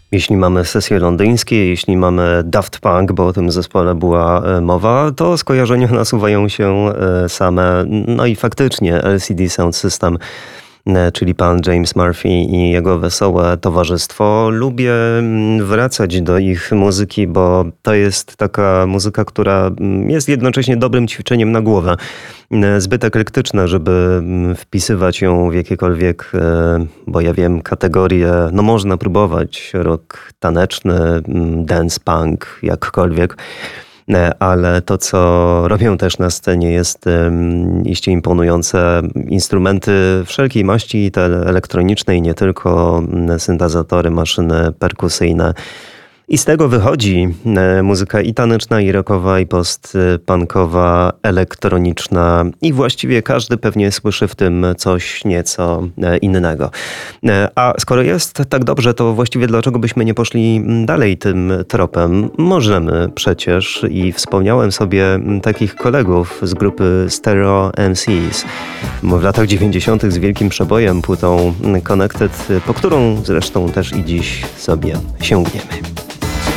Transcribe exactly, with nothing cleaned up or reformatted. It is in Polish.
Jeśli mamy sesje londyńskie, jeśli mamy Daft Punk, bo o tym zespole była mowa, to skojarzenia nasuwają się same. No i faktycznie L C D Sound System, czyli pan James Murphy i jego wesołe towarzystwo. Lubię wracać do ich muzyki, bo to jest taka muzyka, która jest jednocześnie dobrym ćwiczeniem na głowę. Zbyt eklektyczna, żeby wpisywać ją w jakiekolwiek, bo ja wiem, kategorie. No można próbować rock taneczny, dance punk, jakkolwiek. Ale to, co robią też na scenie, jest um, iście imponujące. Instrumenty wszelkiej maści, te elektroniczne i nie tylko, syntezatory, maszyny perkusyjne. I z tego wychodzi e, muzyka i taneczna, i rockowa, i post-punkowa, elektroniczna i właściwie każdy pewnie słyszy w tym coś nieco e, innego. E, a skoro jest tak dobrze, to właściwie dlaczego byśmy nie poszli dalej tym tropem? Możemy przecież i wspomniałem sobie takich kolegów z grupy Stereo M Cs w latach dziewięćdziesiątych z wielkim przebojem płytą Connected, po którą zresztą też i dziś sobie sięgniemy.